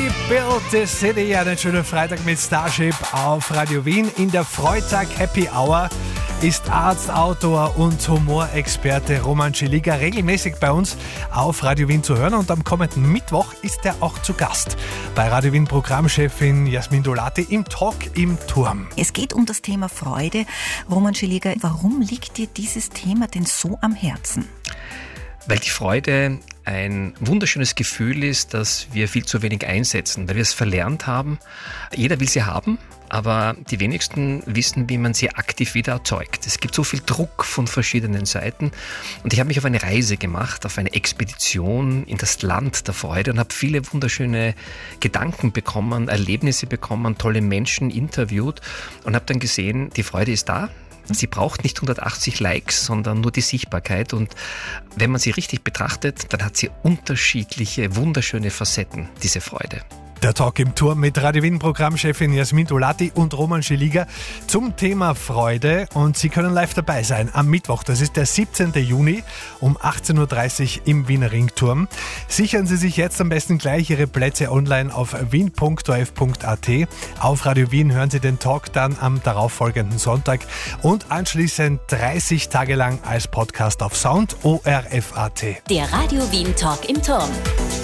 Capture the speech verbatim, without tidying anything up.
We Built the City. Einen schönen Freitag mit Starship auf Radio Wien. In der Freitag Happy Hour ist Arzt, Autor und Humorexperte Roman Schieliga regelmäßig bei uns auf Radio Wien zu hören. Und am kommenden Mittwoch ist er auch zu Gast bei Radio Wien Programmchefin Jasmin Dolati im Talk im Turm. Es geht um das Thema Freude. Roman Schieliga, warum liegt dir dieses Thema denn so am Herzen? Weil die Freude ein wunderschönes Gefühl ist, das wir viel zu wenig einsetzen, weil wir es verlernt haben. Jeder will sie haben, aber die wenigsten wissen, wie man sie aktiv wieder erzeugt. Es gibt so viel Druck von verschiedenen Seiten und ich habe mich auf eine Reise gemacht, auf eine Expedition in das Land der Freude und habe viele wunderschöne Gedanken bekommen, Erlebnisse bekommen, tolle Menschen interviewt und habe dann gesehen, die Freude ist da. Sie braucht nicht hundertachtzig Likes, sondern nur die Sichtbarkeit. Und wenn man sie richtig betrachtet, dann hat sie unterschiedliche, wunderschöne Facetten, diese Freude. Der Talk im Turm mit Radio Wien Programmchefin Jasmin Dolati und Roman Schieliga zum Thema Freude. Und Sie können live dabei sein am Mittwoch, das ist der siebzehnten Juni um achtzehn Uhr dreißig im Wiener Ringturm. Sichern Sie sich jetzt am besten gleich Ihre Plätze online auf wien punkt o r f punkt a t. Auf Radio Wien hören Sie den Talk dann am darauffolgenden Sonntag und anschließend dreißig Tage lang als Podcast auf Sound O R F punkt a t. Der Radio Wien Talk im Turm.